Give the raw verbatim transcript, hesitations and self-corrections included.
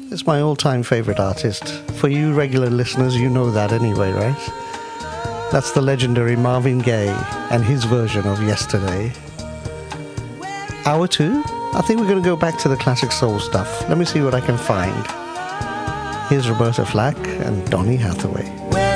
is my all-time favorite artist. For you regular listeners, you know that anyway, right? That's the legendary Marvin Gaye and his version of Yesterday. Hour two? I think we're going to go back to the classic soul stuff. Let me see what I can find. Here's Roberta Flack and Donny Hathaway.